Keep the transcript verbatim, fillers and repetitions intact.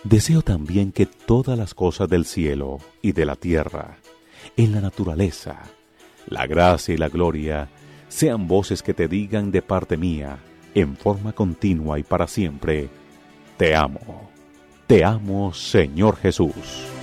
Deseo también que todas las cosas del cielo y de la tierra, en la naturaleza, la gracia y la gloria, sean voces que te digan de parte mía, en forma continua y para siempre, te amo, te amo, Señor Jesús.